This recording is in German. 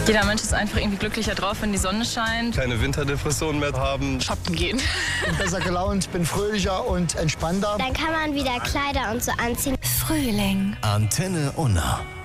Jeder Mensch ist einfach irgendwie glücklicher drauf, wenn die Sonne scheint. Keine Winterdepressionen mehr haben. Shoppen gehen. Bin besser gelaunt, bin fröhlicher und entspannter. Dann kann man wieder Kleider und so anziehen. Frühling. Antenne Unna.